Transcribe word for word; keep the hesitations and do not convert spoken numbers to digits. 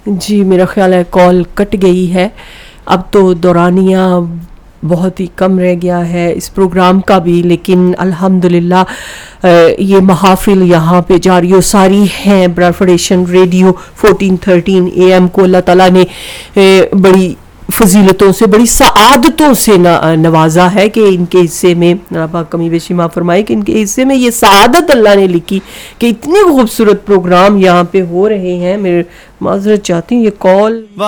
जी मेरा ख्याल है कॉल कट गई है। अब तो दौरानिया बहुत ही कम रह गया है इस प्रोग्राम का भी, लेकिन अल्हम्दुलिल्लाह ये महाफिल यहाँ पे जारी और सारी हैं। ब्रफडेशन radio fourteen thirteen A M को अल्लाह ताला ने बड़ी फजीलतों से, बड़ी सआदतों से नवाजा है कि इनके हिस्से में, आप कमी बेशी माफ़ फरमाए, कि इनके हिस्से में ये सआदत अल्लाह ने लिखी कि इतने खूबसूरत प्रोग्राम यहाँ पे हो रहे हैं। मेरे माजरत चाहती हूँ ये कॉल